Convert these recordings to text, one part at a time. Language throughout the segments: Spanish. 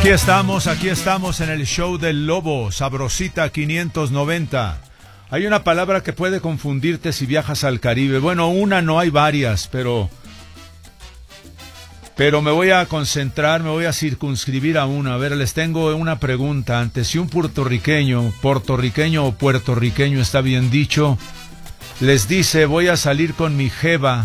Aquí estamos en el show del Lobo, Sabrosita 590. Hay una palabra que puede confundirte si viajas al Caribe. Bueno, una no, hay varias, pero me voy a concentrar, me voy a circunscribir a una. A ver, les tengo una pregunta antes. Si un puertorriqueño o puertorriqueño está bien dicho, les dice voy a salir con mi jeva,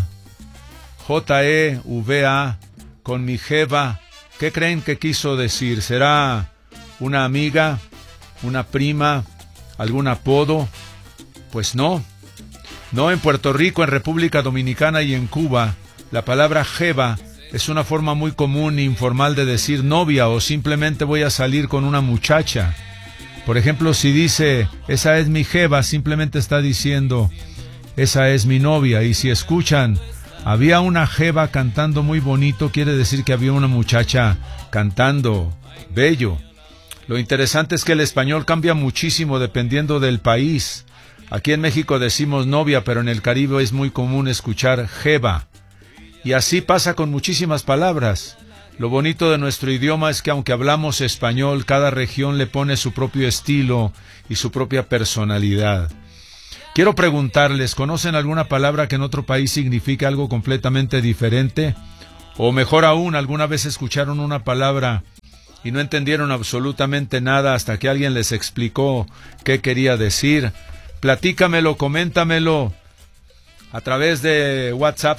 Jeva, con mi jeva, ¿qué creen que quiso decir? ¿Será una amiga, una prima, algún apodo? Pues no. No, en Puerto Rico, en República Dominicana y en Cuba, la palabra jeva es una forma muy común e informal de decir novia o simplemente voy a salir con una muchacha. Por ejemplo, si dice esa es mi jeva, simplemente está diciendo esa es mi novia. Y si escuchan había una jeva cantando muy bonito, quiere decir que había una muchacha cantando bello. Lo interesante es que el español cambia muchísimo dependiendo del país. Aquí en México decimos novia, pero en el Caribe es muy común escuchar jeva. Y así pasa con muchísimas palabras. Lo bonito de nuestro idioma es que aunque hablamos español, cada región le pone su propio estilo y su propia personalidad. Quiero preguntarles, ¿conocen alguna palabra que en otro país significa algo completamente diferente? O mejor aún, ¿alguna vez escucharon una palabra y no entendieron absolutamente nada hasta que alguien les explicó qué quería decir? Platícamelo, coméntamelo a través de WhatsApp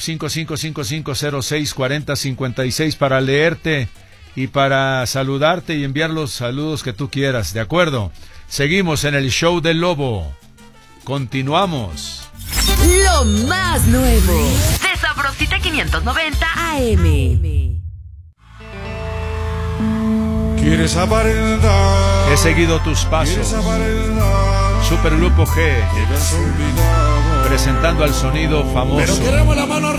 5555064056 para leerte y para saludarte y enviar los saludos que tú quieras, ¿de acuerdo? Seguimos en el show del Lobo. Continuamos. Lo más nuevo de Sabrosita 590 AM. ¿Quieres aparentar? He seguido tus pasos. Supergrupo G, presentando al sonido famoso. Pero queremos la mano